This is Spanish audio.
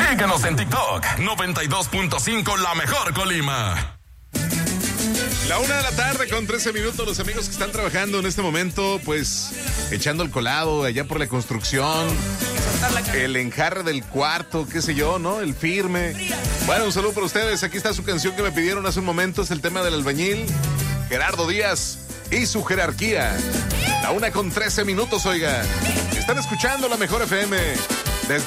Síguenos en TikTok, 92.5 La Mejor Colima. 1:00 con 13 minutos. Los amigos que están trabajando en este momento, pues, echando el colado allá por la construcción, el enjarre del cuarto, qué sé yo, ¿no? El firme. Bueno, un saludo para ustedes. Aquí está su canción que me pidieron hace un momento. Es el tema del albañil, Gerardo Díaz y su jerarquía. 1:13 minutos, oiga. Están escuchando La Mejor FM.